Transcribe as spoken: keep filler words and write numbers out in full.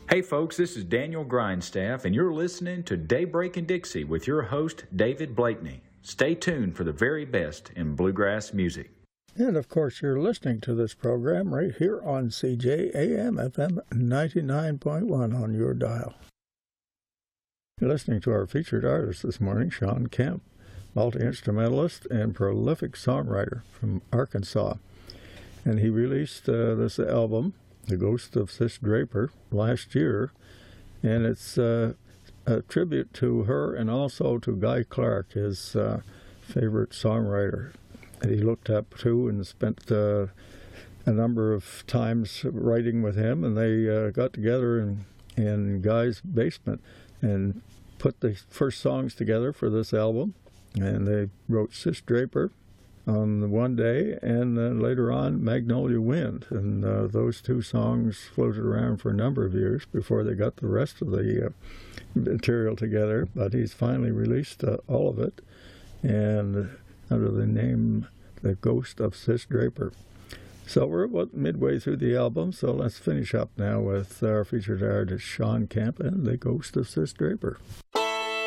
Hey folks, this is Daniel Grindstaff, and you're listening to Daybreak in Dixie with your host, David Blakeney. Stay tuned for the very best in bluegrass music. And of course, you're listening to this program right here on C J A M F M ninety-nine point one on your dial. You're listening to our featured artist this morning, Shawn Kemp, multi-instrumentalist and prolific songwriter from Arkansas. And he released uh, this album, The Ghost of Sis Draper, last year, and it's uh, a tribute to her and also to Guy Clark, his uh, favorite songwriter that he looked up to and spent uh, a number of times writing with him, and they uh, got together in, in Guy's basement and put the first songs together for this album, and they wrote Sis Draper on the one day, and then later on Magnolia Wind, and uh, those two songs floated around for a number of years before they got the rest of the uh, material together, but he's finally released uh, all of it, and under the name The Ghost of Sis Draper. So we're about midway through the album, so let's finish up now with our featured artist Shawn Kemp and The Ghost of Sis Draper.